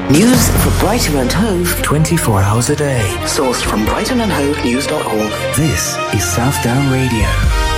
News for Brighton and Hove 24 hours a day. Sourced from brightonandhovenews.org. This is Southdown Radio.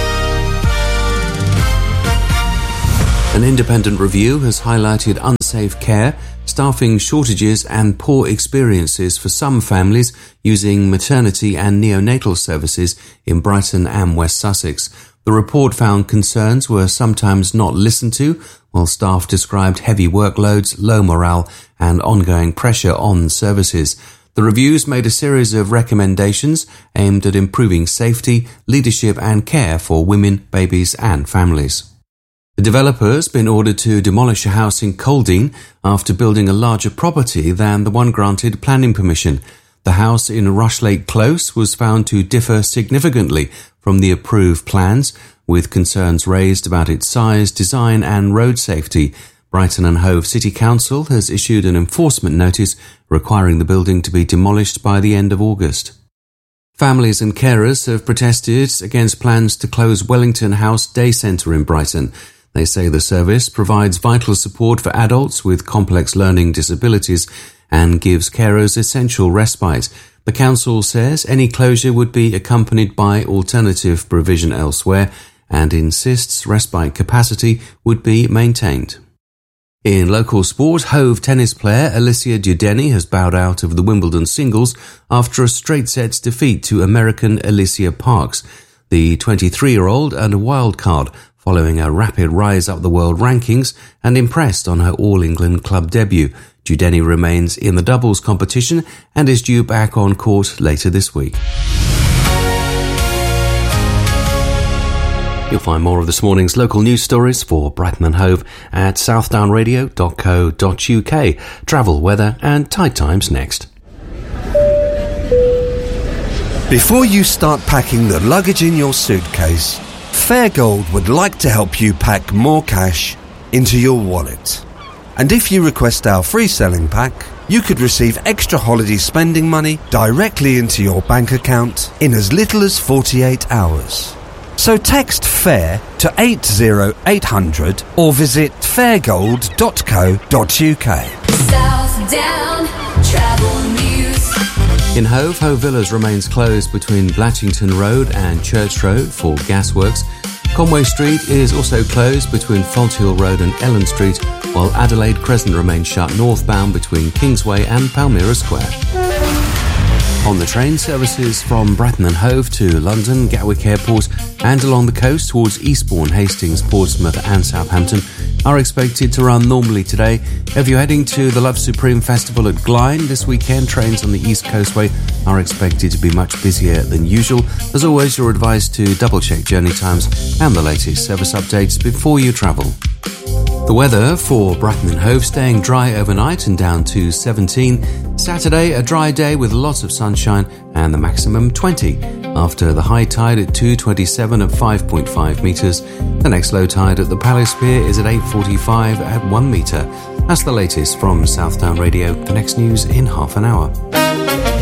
An independent review has highlighted unsafe care, staffing shortages and poor experiences for some families using maternity and neonatal services in Brighton and West Sussex. The report found concerns were sometimes not listened to, while staff described heavy workloads, low morale and ongoing pressure on services. The reviews made a series of recommendations aimed at improving safety, leadership and care for women, babies and families. The developer has been ordered to demolish a house in Colding after building a larger property than the one granted planning permission. The house in Rushlake Close was found to differ significantly from the approved plans, with concerns raised about its size, design and road safety. Brighton and Hove City Council has issued an enforcement notice requiring the building to be demolished by the end of August. Families and carers have protested against plans to close Wellington House Day Centre in Brighton. They say the service provides vital support for adults with complex learning disabilities and gives carers essential respite. The council says any closure would be accompanied by alternative provision elsewhere and insists respite capacity would be maintained. In local sport, Hove tennis player Alicia Dudeni has bowed out of the Wimbledon singles after a straight sets defeat to American Alicia Parks. The 23-year-old earned a wild card following a rapid rise up the world rankings and impressed on her All-England club debut. Dudeni remains in the doubles competition and is due back on court later this week. You'll find more of this morning's local news stories for Brighton and Hove at southdownradio.co.uk. Travel, weather and tide times next. Before you start packing the luggage in your suitcase, Fairgold would like to help you pack more cash into your wallet. And if you request our free selling pack, you could receive extra holiday spending money directly into your bank account in as little as 48 hours. So text FAIR to 80800 or visit fairgold.co.uk. Southdown Travel News. In Hove, Hove Villas remains closed between Blatchington Road and Church Road for gasworks. Conway Street is also closed between Fonthill Road and Ellen Street, while Adelaide Crescent remains shut northbound between Kingsway and Palmyra Square. On the train, services from Brighton and Hove to London, Gatwick Airport and along the coast towards Eastbourne, Hastings, Portsmouth and Southampton are expected to run normally today. If you're heading to the Love Supreme Festival at Glyne this weekend, trains on the East Coastway are expected to be much busier than usual. As always, you're advised to double-check journey times and the latest service updates before you travel. The weather for Brighton and Hove: staying dry overnight and down to 17. Saturday, a dry day with lots of sunshine and the maximum 20. After the high tide at 2:27 at 5.5 metres. The next low tide at the Palace Pier is at 8:45 at 1 metre. That's the latest from Southdown Radio. The next news in half an hour.